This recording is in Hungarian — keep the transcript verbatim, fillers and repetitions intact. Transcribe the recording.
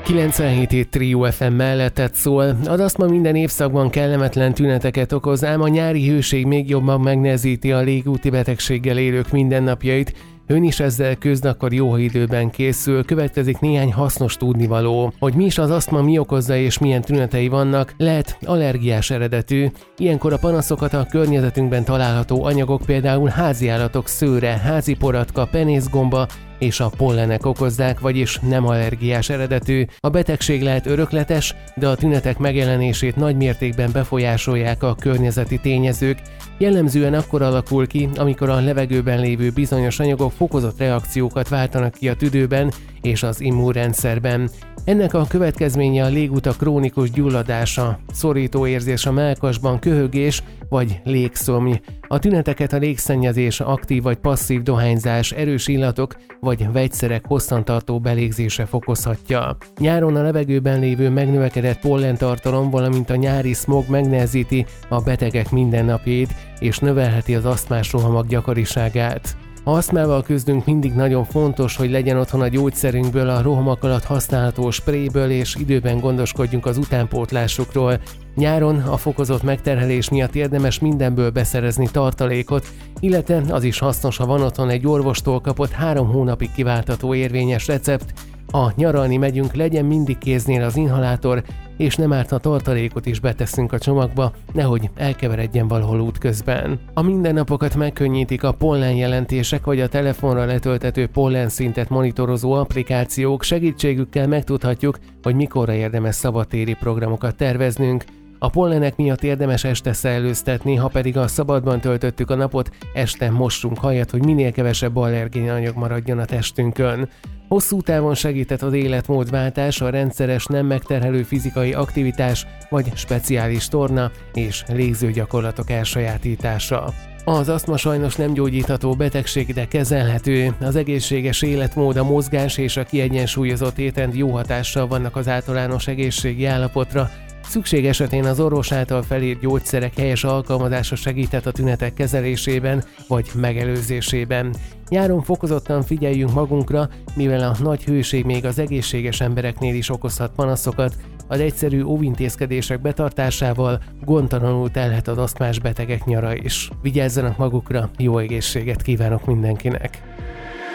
kilencvenhét hét Trio ef em mellettet szól. Az asztma minden évszakban kellemetlen tüneteket okoz, ám a nyári hőség még jobban megnehezíti a légúti betegséggel élők mindennapjait. Ön is ezzel küzd, akkor jó, ha időben készül. Következik néhány hasznos tudnivaló. Hogy mi is az asztma, mi okozza és milyen tünetei vannak, lehet allergiás eredetű. Ilyenkor a panaszokat a környezetünkben található anyagok, például háziállatok szőre, házi poratka, penészgomba és a pollenek okozzák, vagyis nem allergiás eredetű. A betegség lehet örökletes, de a tünetek megjelenését nagy mértékben befolyásolják a környezeti tényezők. Jellemzően akkor alakul ki, amikor a levegőben lévő bizonyos anyagok fokozott reakciókat váltanak ki a tüdőben és az immunrendszerben. Ennek a következménye a légutak krónikus gyulladása, szorító érzés a mellkasban, köhögés vagy légszomj. A tüneteket a légszennyezés, aktív vagy passzív dohányzás, erős illatok vagy vegyszerek hosszantartó belégzése fokozhatja. Nyáron a levegőben lévő megnövekedett pollentartalom, valamint a nyári szmog megnehezíti a betegek mindennapjait és növelheti az asztmás rohamok gyakoriságát. Ha asztmával küzdünk, mindig nagyon fontos, hogy legyen otthon a gyógyszerünkből, a rohamok alatt használható spréből, és időben gondoskodjunk az utánpótlásukról. Nyáron a fokozott megterhelés miatt érdemes mindenből beszerezni tartalékot, illetve az is hasznos, ha van otthon egy orvostól kapott három hónapig kiváltató érvényes recept. Ha nyaralni megyünk, legyen mindig kéznél az inhalátor, és nem árt, ha tartalékot is beteszünk a csomagba, nehogy elkeveredjen valahol útközben. A mindennapokat megkönnyítik a pollen jelentések vagy a telefonra letöltető pollenszintet monitorozó applikációk, segítségükkel megtudhatjuk, hogy mikorra érdemes szabadtéri programokat terveznünk. A pollenek miatt érdemes este szellőztetni, ha pedig a szabadban töltöttük a napot, este mossunk hajat, hogy minél kevesebb allergénanyag maradjon a testünkön. Hosszú távon segített az életmódváltás, a rendszeres, nem megterhelő fizikai aktivitás vagy speciális torna és légzőgyakorlatok elsajátítása. Az asztma sajnos nem gyógyítható betegség, de kezelhető. Az egészséges életmód, a mozgás és a kiegyensúlyozott étrend jó hatással vannak az általános egészségi állapotra. Szükség esetén az orvos által felírt gyógyszerek helyes alkalmazása segíthet a tünetek kezelésében vagy megelőzésében. Nyáron fokozottan figyeljünk magunkra, mivel a nagy hőség még az egészséges embereknél is okozhat panaszokat, az egyszerű óvintézkedések betartásával gondtalanul telhet az asztmás betegek nyara is. Vigyázzanak magukra, jó egészséget kívánok mindenkinek!